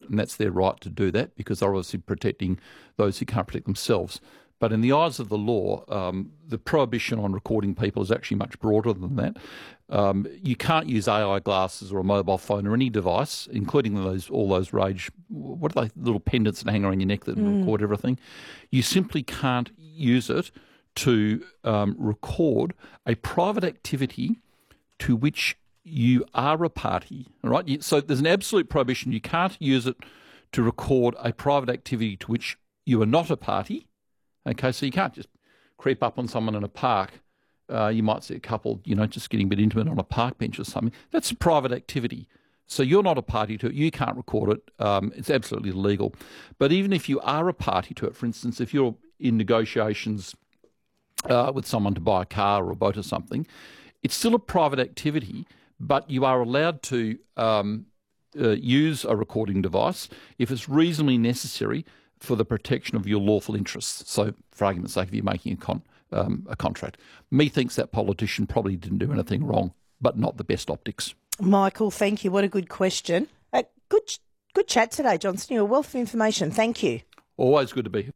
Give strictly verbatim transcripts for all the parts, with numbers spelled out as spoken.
and that's their right to do that because they're obviously protecting those who can't protect themselves. But in the eyes of the law, um, the prohibition on recording people is actually much broader than that. Um, you can't use A I glasses or a mobile phone or any device, including those all those rage, what are they, little pendants that hang around your neck that mm. record everything. You simply can't use it to um, record a private activity to which you are a party. All right? So there's an absolute prohibition. You can't use it to record a private activity to which you are not a party. Okay, so you can't just creep up on someone in a park. Uh, you might see a couple, you know, just getting a bit intimate on a park bench or something. That's a private activity. So you're not a party to it. You can't record it. Um, it's absolutely illegal. But even if you are a party to it, for instance, if you're in negotiations uh, with someone to buy a car or a boat or something, it's still a private activity, but you are allowed to um, uh, use a recording device if it's reasonably necessary for the protection of your lawful interests. So, for argument's sake, if you're making a, con, um, a contract. Methinks that politician probably didn't do anything wrong, but not the best optics. Michael, thank you. What a good question. Uh, good good chat today, Johnson. You're a wealth of information. Thank you. Always good to be here.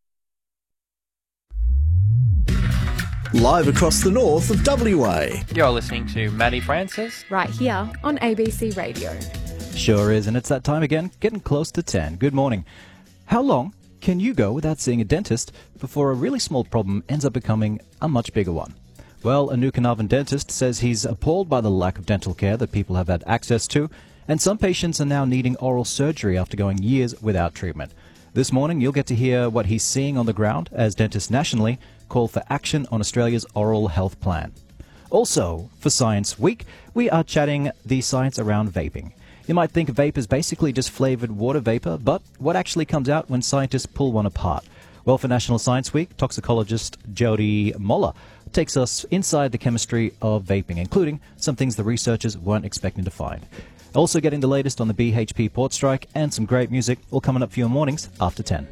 Live across the north of W A. You're listening to Maddie Francis. Right here on A B C Radio. Sure is, and it's that time again, getting close to ten. Good morning. How long can you go without seeing a dentist before a really small problem ends up becoming a much bigger one? Well, a New Carnarvon dentist says he's appalled by the lack of dental care that people have had access to, and some patients are now needing oral surgery after going years without treatment. This morning, you'll get to hear what he's seeing on the ground as dentists nationally call for action on Australia's oral health plan. Also, for Science Week, we are chatting the science around vaping. You might think vape is basically just flavoured water vapour, but what actually comes out when scientists pull one apart? Well, for National Science Week, toxicologist Jody Moller takes us inside the chemistry of vaping, including some things the researchers weren't expecting to find. Also getting the latest on the B H P port strike and some great music all coming up for your mornings after ten.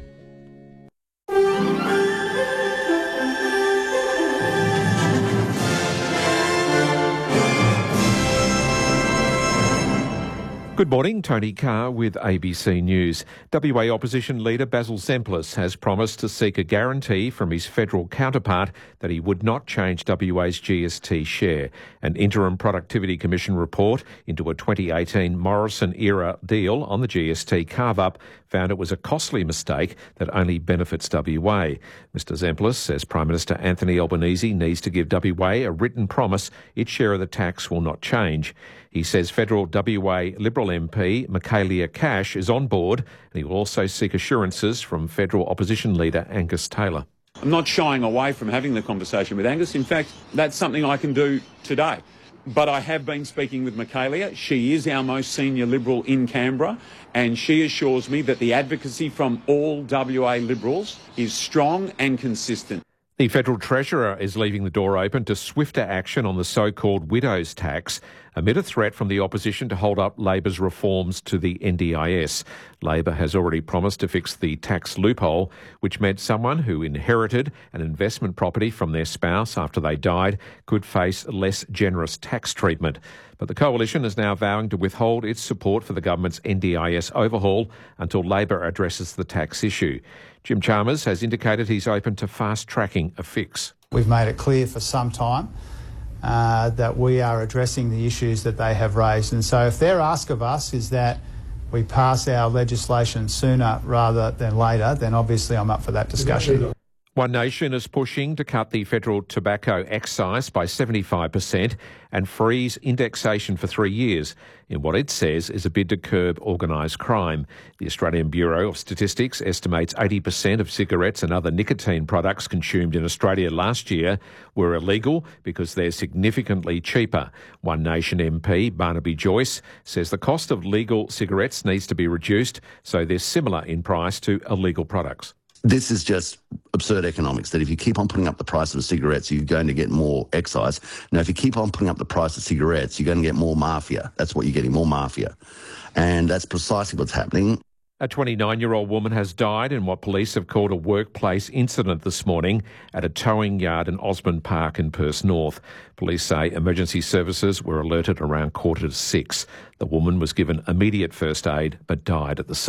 Good morning, Tony Carr with A B C News. W A opposition leader Basil Zemplis has promised to seek a guarantee from his federal counterpart that he would not change W A's G S T share. An interim Productivity Commission report into a twenty eighteen Morrison-era deal on the G S T carve-up found it was a costly mistake that only benefits W A. Mister Zemplis says Prime Minister Anthony Albanese needs to give W A a written promise its share of the tax will not change. He says federal W A Liberal M P Michaelia Cash is on board, and he will also seek assurances from federal opposition leader Angus Taylor. I'm not shying away from having the conversation with Angus. In fact, that's something I can do today. But I have been speaking with Michaelia. She is our most senior Liberal in Canberra, and she assures me that the advocacy from all W A Liberals is strong and consistent. The Federal Treasurer is leaving the door open to swifter action on the so-called widows tax amid a threat from the opposition to hold up Labor's reforms to the N D I S. Labor has already promised to fix the tax loophole, which meant someone who inherited an investment property from their spouse after they died could face less generous tax treatment. But the Coalition is now vowing to withhold its support for the government's N D I S overhaul until Labor addresses the tax issue. Jim Chalmers has indicated he's open to fast-tracking a fix. We've made it clear for some time uh, that we are addressing the issues that they have raised. And so if their ask of us is that we pass our legislation sooner rather than later, then obviously I'm up for that discussion. One Nation is pushing to cut the federal tobacco excise by seventy-five percent and freeze indexation for three years in what it says is a bid to curb organised crime. The Australian Bureau of Statistics estimates eighty percent of cigarettes and other nicotine products consumed in Australia last year were illegal because they're significantly cheaper. One Nation M P Barnaby Joyce says the cost of legal cigarettes needs to be reduced so they're similar in price to illegal products. This is just absurd economics, that if you keep on putting up the price of cigarettes, you're going to get more excise. Now, if you keep on putting up the price of cigarettes, you're going to get more mafia. That's what you're getting, more mafia. And that's precisely what's happening. A twenty-nine-year-old woman has died in what police have called a workplace incident this morning at a towing yard in Osborne Park in Perth North. Police say emergency services were alerted around quarter to six. The woman was given immediate first aid but died at the scene.